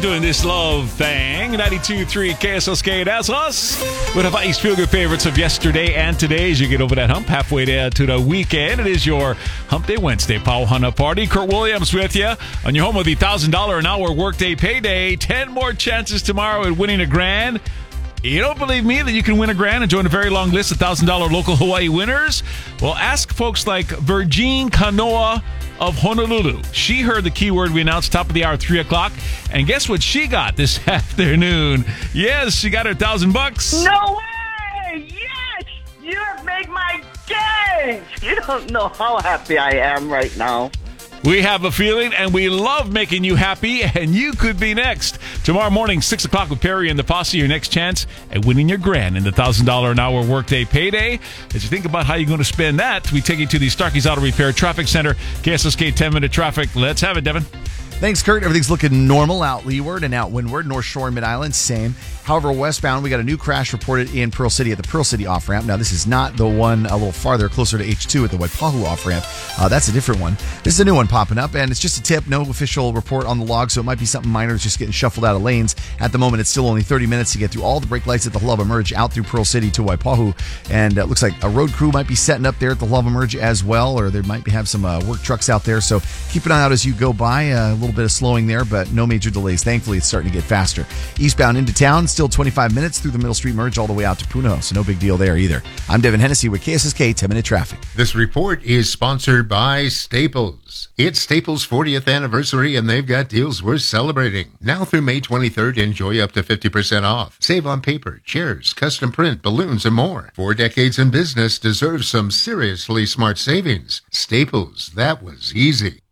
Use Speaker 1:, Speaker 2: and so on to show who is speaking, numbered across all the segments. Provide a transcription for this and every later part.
Speaker 1: doing this love thing. 92.3 KSLK. That's us. With Hawaii's feel-good favorites of yesterday and today as you get over that hump halfway there to the weekend. It is your Hump Day Wednesday Pauhana Party. Kurt Williams with you on your home of the $1,000 an hour workday payday. 10 more chances tomorrow at winning a grand. You don't believe me that you can win a grand and join a very long list of $1,000 local Hawaii winners? Well, ask folks like Virgin Kanoa of Honolulu. She heard the keyword we announced top of the hour, 3 o'clock. And guess what she got this afternoon? Yes, she got her $1,000.
Speaker 2: No way! Yes! You have made my day! You don't know how happy I am right now.
Speaker 1: We have a feeling, and we love making you happy, and you could be next. Tomorrow morning, 6 o'clock with Perry and the Posse, your next chance at winning your grand in the $1,000 an hour workday payday. As you think about how you're going to spend that, we take you to the Starkey's Auto Repair Traffic Center. KSSK 10-minute traffic. Let's have it, Devin.
Speaker 3: Thanks, Kurt. Everything's looking normal out leeward and out windward. North Shore and Mid-Island, same. However, westbound, we got a new crash reported in Pearl City at the Pearl City off-ramp. Now, this is not the one a little farther, closer to H2 at the Waipahu off-ramp. That's a different one. This is a new one popping up, and it's just a tip. No official report on the log, so it might be something minor. It's just getting shuffled out of lanes. At the moment, it's still only 30 minutes to get through all the brake lights at the Halawa Merge out through Pearl City to Waipahu. And it looks like a road crew might be setting up there at the Halawa Merge as well, or there might have some work trucks out there. So keep an eye out as you go by. A little bit of slowing there, but no major delays. Thankfully, it's starting to get faster. Eastbound into town, still 25 minutes through the Middle Street Merge all the way out to Punahou, so no big deal there either. I'm Devin Hennessy with KSSK 10-minute traffic.
Speaker 4: This report is sponsored by Staples. It's Staples' 40th anniversary, and they've got deals worth celebrating. Now through May 23rd, enjoy up to 50% off. Save on paper, chairs, custom print, balloons, and more. 4 decades in business deserves some seriously smart savings. Staples, that was easy.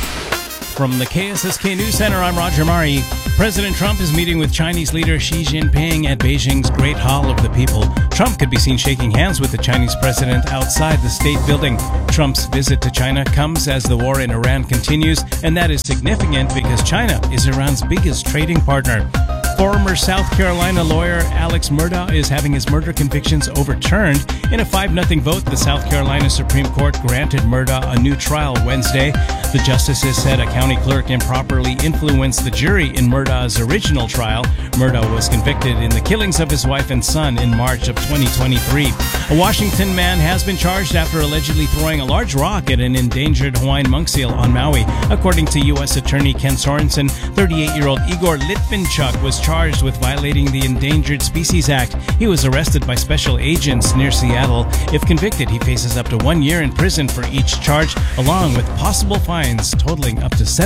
Speaker 5: From the KSSK News Center, I'm Roger Mari. President Trump is meeting with Chinese leader Xi Jinping at Beijing's Great Hall of the People. Trump could be seen shaking hands with the Chinese president outside the state building. Trump's visit to China comes as the war in Iran continues, and that is significant because China is Iran's biggest trading partner. Former South Carolina lawyer Alex Murdaugh is having his murder convictions overturned. In a 5-0 vote, the South Carolina Supreme Court granted Murdaugh a new trial Wednesday. The justices said a county clerk improperly influenced the jury in Murdaugh's original trial. Murdaugh was convicted in the killings of his wife and son in March of 2023. A Washington man has been charged after allegedly throwing a large rock at an endangered Hawaiian monk seal on Maui. According to U.S. Attorney Ken Sorensen, 38-year-old Igor Litvinchuk was charged with violating the Endangered Species Act. He was arrested by special agents near Seattle. If convicted, he faces up to 1 year in prison for each charge, along with possible fines totaling up to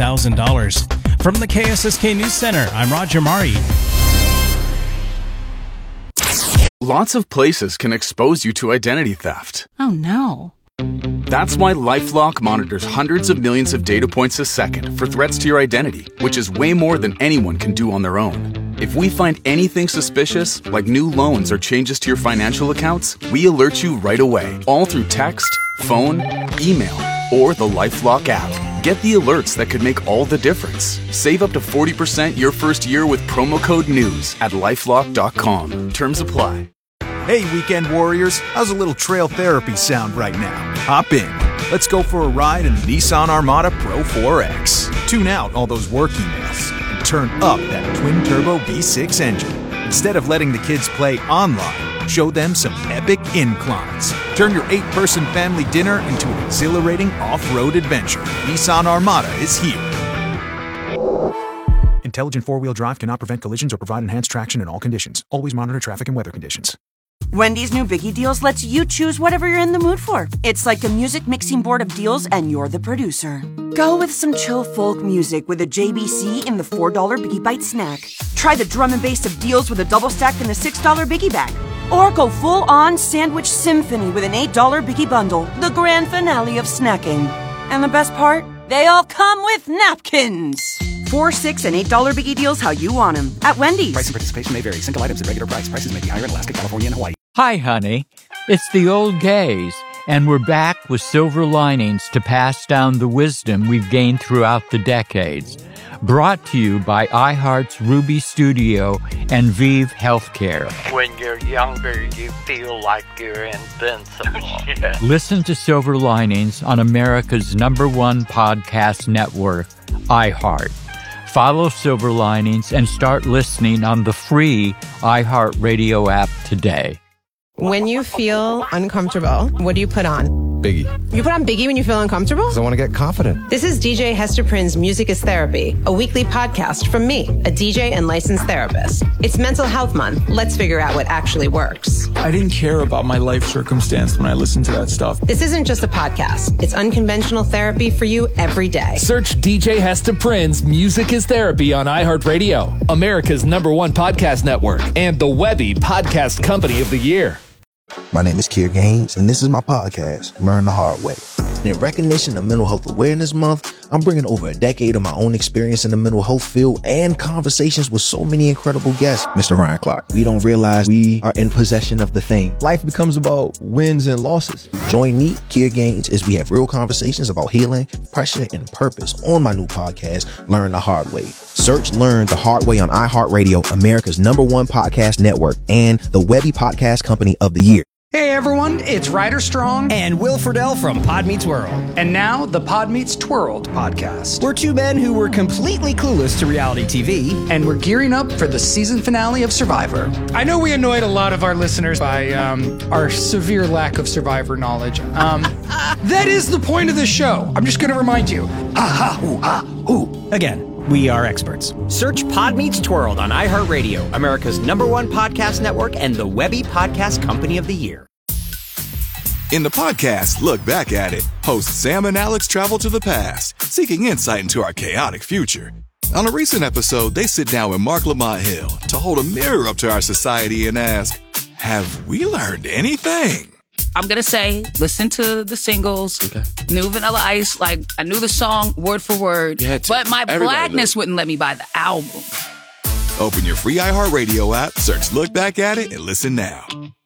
Speaker 5: $70,000. From the KSSK News Center, I'm Roger Mari.
Speaker 6: Lots of places can expose you to identity theft.
Speaker 7: Oh no.
Speaker 6: That's why LifeLock monitors hundreds of millions of data points a second for threats to your identity, which is way more than anyone can do on their own. If we find anything suspicious, like new loans or changes to your financial accounts, we alert you right away, all through text, phone, email, or the LifeLock app. Get the alerts that could make all the difference. Save up to 40% your first year with promo code NEWS at LifeLock.com. Terms apply.
Speaker 8: Hey, weekend warriors, how's a little trail therapy sound right now? Hop in. Let's go for a ride in the Nissan Armada Pro 4X. Tune out all those work emails and turn up that twin-turbo V6 engine. Instead of letting the kids play online, show them some epic inclines. Turn your 8-person family dinner into an exhilarating off-road adventure. Nissan Armada is here. Intelligent four-wheel drive cannot prevent collisions or provide enhanced traction in all conditions. Always monitor traffic and weather conditions.
Speaker 9: Wendy's new Biggie Deals lets you choose whatever you're in the mood for. It's like a music mixing board of deals, and you're the producer. Go with some chill folk music with a JBC in the $4 Biggie Bite snack. Try the drum and bass of deals with a double stack in the $6 Biggie Bag. Or go full-on sandwich symphony with an $8 Biggie Bundle, the grand finale of snacking. And the best part? They all come with napkins. $4, $6, and $8 Biggie Deals how you want them at Wendy's.
Speaker 10: Price and participation may vary. Single items at regular price. Prices may be higher in Alaska, California, and Hawaii.
Speaker 11: Hi, honey. It's the old gays, and we're back with silver linings to pass down the wisdom we've gained throughout the decades. Brought to you by iHeart's Ruby Studio and Vive Healthcare.
Speaker 12: When you're younger, you feel like you're invincible.
Speaker 11: Listen to Silver Linings on America's #1 podcast network, iHeart. Follow Silver Linings and start listening on the free iHeartRadio app today.
Speaker 7: When you feel uncomfortable, what do you put on?
Speaker 13: Biggie.
Speaker 7: You put on Biggie when you feel uncomfortable?
Speaker 13: Because I want to get confident.
Speaker 7: This is DJ Hester Prynne's Music is Therapy, a weekly podcast from me, a DJ and licensed therapist. It's Mental Health Month. Let's figure out what actually works.
Speaker 14: I didn't care about my life circumstance when I listened to that stuff.
Speaker 7: This isn't just a podcast. It's unconventional therapy for you every day.
Speaker 15: Search DJ Hester Prynne's Music is Therapy on iHeartRadio, America's #1 podcast network, and the Webby Podcast Company of the Year.
Speaker 16: My name is Kier Gaines, and this is my podcast, Learn the Hard Way. In recognition of Mental Health Awareness Month, I'm bringing over a decade of my own experience in the mental health field and conversations with so many incredible guests. Mr. Ryan Clark, we don't realize we are in possession of the thing.
Speaker 14: Life becomes about wins and losses.
Speaker 16: Join me, Kier Gaines, as we have real conversations about healing, pressure, and purpose on my new podcast, Learn the Hard Way. Search Learn the Hard Way on iHeartRadio, America's #1 podcast network, and the Webby Podcast Company of the Year.
Speaker 17: Hey everyone, it's Ryder Strong
Speaker 18: and Will Friedle from Pod Meets World.
Speaker 17: And now the Pod Meets Twirled podcast.
Speaker 18: We're two men who were completely clueless to reality TV,
Speaker 17: and we're gearing up for the season finale of Survivor.
Speaker 19: I know we annoyed a lot of our listeners by our severe lack of Survivor knowledge. That is the point of the show. I'm just going to remind you.
Speaker 18: Again, we are experts.
Speaker 10: Search Pod Meets Twirled on iHeartRadio, America's #1 podcast network, and the Webby Podcast Company of the Year.
Speaker 20: In the podcast, Look Back at It, hosts Sam and Alex travel to the past, seeking insight into our chaotic future. On a recent episode, they sit down with Mark Lamont Hill to hold a mirror up to our society and ask, have we learned anything?
Speaker 21: I'm going to say, listen to the singles, New Vanilla Ice, like, I knew the song word for word, but my blackness wouldn't let me buy the album.
Speaker 20: Open your free iHeartRadio app, search Look Back at It, and listen now.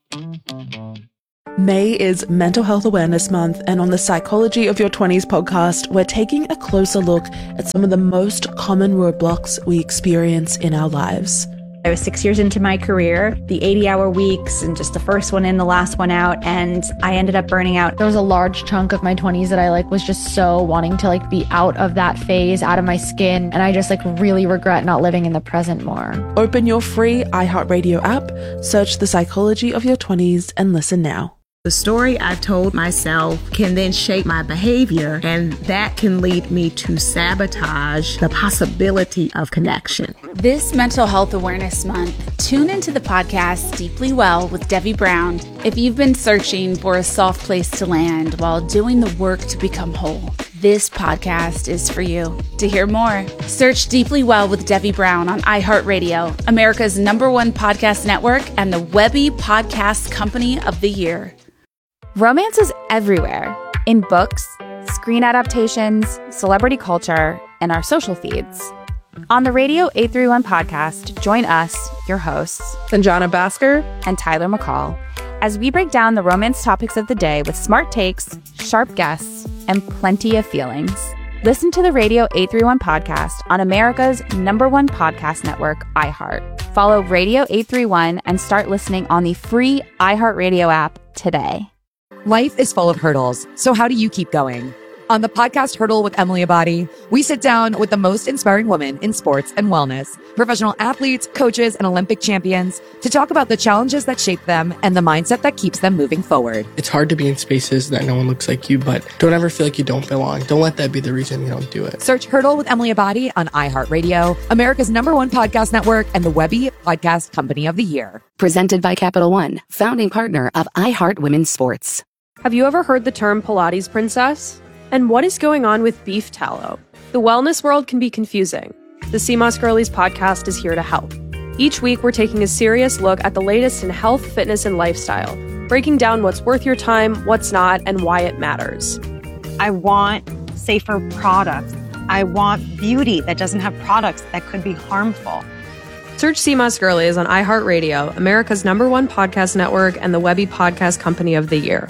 Speaker 22: May is Mental Health Awareness Month, and on the Psychology of Your 20s podcast, we're taking a closer look at some of the most common roadblocks we experience in our lives.
Speaker 23: I was 6 years into my career, the 80-hour weeks and just the first one in, the last one out, and I ended up burning out.
Speaker 24: There was a large chunk of my 20s that I was just so wanting to be out of that phase, out of my skin, and I just really regret not living in the present more.
Speaker 22: Open your free iHeartRadio app, search The Psychology of Your 20s, and listen now.
Speaker 25: The story I've told myself can then shape my behavior, and that can lead me to sabotage the possibility of connection.
Speaker 26: This Mental Health Awareness Month, tune into the podcast Deeply Well with Debbie Brown. If you've been searching for a soft place to land while doing the work to become whole, this podcast is for you. To hear more, search Deeply Well with Debbie Brown on iHeartRadio, America's #1 podcast network, and the Webby Podcast Company of the Year.
Speaker 27: Romance is everywhere, in books, screen adaptations, celebrity culture, and our social feeds. On the Radio 831 podcast, join us, your hosts,
Speaker 22: Sanjana Bhaskar
Speaker 27: and Tyler McCall, as we break down the romance topics of the day with smart takes, sharp guests, and plenty of feelings. Listen to the Radio 831 podcast on America's #1 podcast network, iHeart. Follow Radio 831 and start listening on the free iHeartRadio app today.
Speaker 28: Life is full of hurdles, so how do you keep going? On the podcast Hurdle with Emily Abadi, we sit down with the most inspiring women in sports and wellness, professional athletes, coaches, and Olympic champions, to talk about the challenges that shape them and the mindset that keeps them moving forward.
Speaker 19: It's hard to be in spaces that no one looks like you, but don't ever feel like you don't belong. Don't let that be the reason you don't do it.
Speaker 28: Search Hurdle with Emily Abadi on iHeartRadio, America's #1 podcast network, and the Webby Podcast Company of the Year.
Speaker 29: Presented by Capital One, founding partner of iHeart Women's Sports.
Speaker 30: Have you ever heard the term Pilates princess? And what is going on with beef tallow? The wellness world can be confusing. The CMOS Girlies podcast is here to help. Each week, we're taking a serious look at the latest in health, fitness, and lifestyle, breaking down what's worth your time, what's not, and why it matters.
Speaker 31: I want safer products. I want beauty that doesn't have products that could be harmful.
Speaker 30: Search CMOS Girlies on iHeartRadio, America's #1 podcast network, and the Webby Podcast Company of the Year.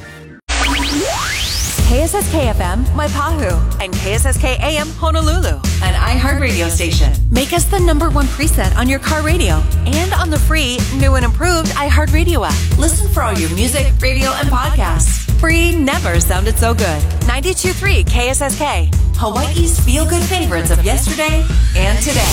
Speaker 32: KSSK-FM, Waipahu, and KSSK-AM, Honolulu, an iHeart radio station. Make us the #1 preset on your car radio and on the free, new and improved iHeart Radio app. Listen for all your music, radio, and podcasts. Free never sounded so good. 92.3 KSSK, Hawaii's feel-good favorites of yesterday and today.